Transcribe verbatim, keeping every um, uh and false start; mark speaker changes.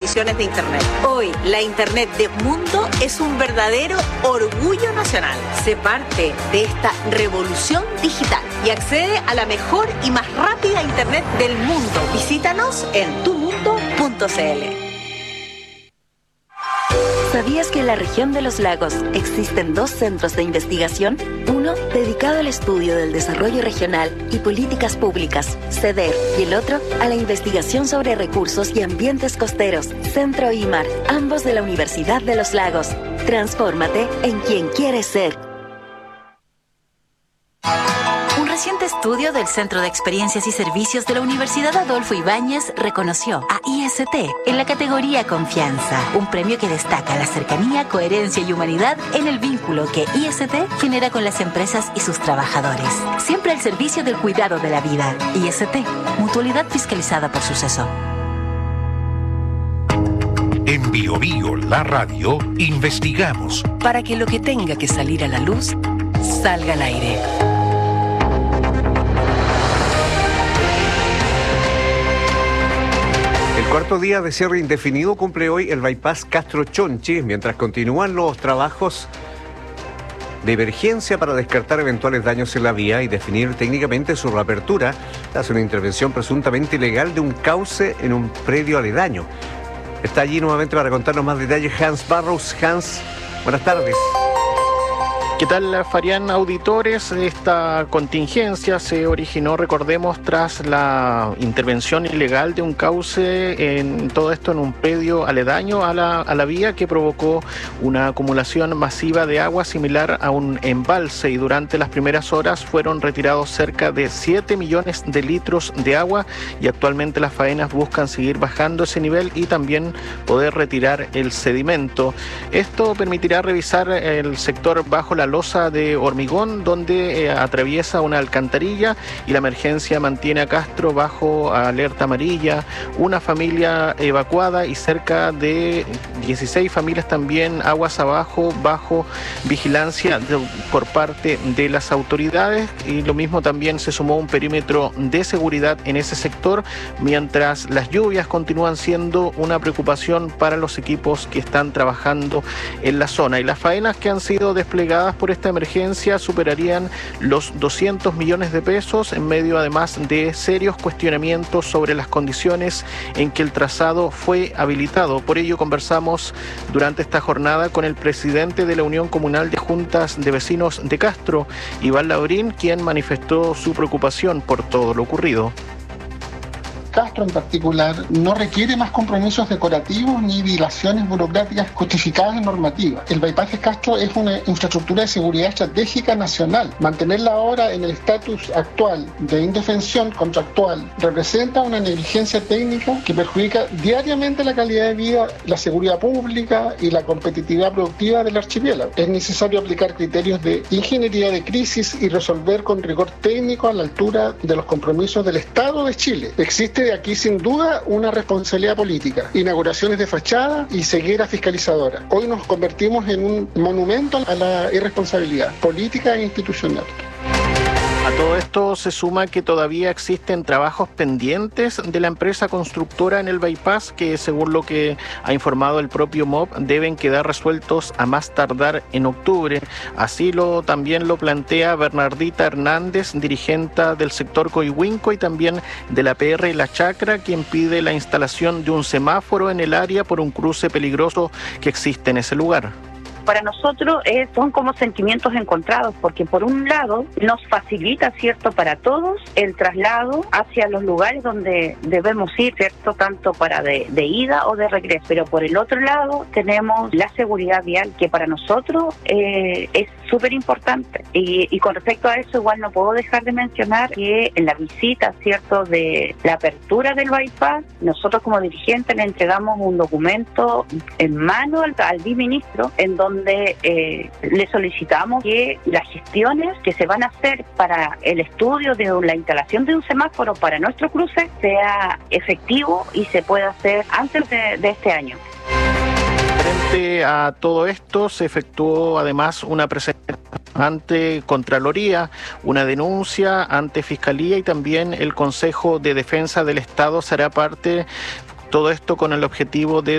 Speaker 1: conexiones de Internet. Hoy, la Internet de Mundo es un verdadero orgullo nacional. Sé parte de esta revolución digital y accede a la mejor y más rápida Internet del mundo. Visítanos en tu mundo punto c l.
Speaker 2: ¿Sabías que en la región de los lagos existen dos centros de investigación? Uno dedicado al estudio del desarrollo regional y políticas públicas, CEDER, y el otro a la investigación sobre recursos y ambientes costeros, Centro I M A R, ambos de la Universidad de los Lagos. Transfórmate en quien quieres ser.
Speaker 3: Un reciente estudio del Centro de Experiencias y Servicios de la Universidad Adolfo Ibáñez reconoció a I S T en la categoría Confianza, un premio que destaca la cercanía, coherencia y humanidad en el vínculo que I S T genera con las empresas y sus trabajadores. Siempre al servicio del cuidado de la vida. I S T, mutualidad fiscalizada por Suceso.
Speaker 4: En Bio Bio, la radio, investigamos
Speaker 5: para que lo que tenga que salir a la luz salga al aire.
Speaker 6: El cuarto día de cierre indefinido cumple hoy el bypass Castro Chonchi, mientras continúan los trabajos de emergencia para descartar eventuales daños en la vía y definir técnicamente su reapertura tras una intervención presuntamente ilegal de un cauce en un predio aledaño. Está allí nuevamente para contarnos más detalles Hans Barrows. Hans, buenas tardes.
Speaker 7: ¿Qué tal, Farián, auditores? Esta contingencia se originó, recordemos, tras la intervención ilegal de un cauce, en todo esto en un predio aledaño a la, a la vía, que provocó una acumulación masiva de agua similar a un embalse, y durante las primeras horas fueron retirados cerca de siete millones de litros de agua, y actualmente las faenas buscan seguir bajando ese nivel y también poder retirar el sedimento. Esto permitirá revisar el sector bajo la losa de hormigón, donde eh, atraviesa una alcantarilla, y la emergencia mantiene a Castro bajo alerta amarilla, una familia evacuada y cerca de dieciséis familias también aguas abajo bajo vigilancia de, por parte de las autoridades, y lo mismo también se sumó un perímetro de seguridad en ese sector, mientras las lluvias continúan siendo una preocupación para los equipos que están trabajando en la zona, y las faenas que han sido desplegadas por esta emergencia superarían los doscientos millones de pesos, en medio además de serios cuestionamientos sobre las condiciones en que el trazado fue habilitado. Por ello conversamos durante esta jornada con el presidente de la Unión Comunal de Juntas de Vecinos de Castro, Iván Labrín, quien manifestó su preocupación por todo lo ocurrido.
Speaker 8: Castro en particular no requiere más compromisos decorativos ni dilaciones burocráticas justificadas en normativa. El bypass de Castro es una infraestructura de seguridad estratégica nacional. Mantenerla ahora en el estatus actual de indefensión contractual representa una negligencia técnica que perjudica diariamente la calidad de vida, la seguridad pública y la competitividad productiva del archipiélago. Es necesario aplicar criterios de ingeniería de crisis y resolver con rigor técnico a la altura de los compromisos del Estado de Chile. Existe de aquí sin duda una responsabilidad política, inauguraciones de fachada y ceguera fiscalizadora. Hoy nos convertimos en un monumento a la irresponsabilidad política e institucional.
Speaker 7: A todo esto se suma que todavía existen trabajos pendientes de la empresa constructora en el bypass, que según lo que ha informado el propio M O B deben quedar resueltos a más tardar en octubre. Así lo también lo plantea Bernardita Hernández, dirigente del sector Coihuinco y también de la P R La Chacra, quien pide la instalación de un semáforo en el área por un cruce peligroso que existe en ese lugar.
Speaker 9: Para nosotros eh, son como sentimientos encontrados, porque por un lado nos facilita, ¿cierto?, para todos el traslado hacia los lugares donde debemos ir, ¿cierto?, tanto para de, de ida o de regreso, pero por el otro lado tenemos la seguridad vial, que para nosotros eh, es súper importante. Y, y con respecto a eso, igual no puedo dejar de mencionar que en la visita, ¿cierto?, de la apertura del bypass, nosotros como dirigentes le entregamos un documento en mano al, al biministro, en donde donde eh, le solicitamos que las gestiones que se van a hacer para el estudio de la instalación de un semáforo para nuestro cruce sea efectivo y se pueda hacer antes de, de este año.
Speaker 7: Frente a todo esto, se efectuó además una presentación ante Contraloría, una denuncia ante Fiscalía y también el Consejo de Defensa del Estado será parte. Todo esto con el objetivo de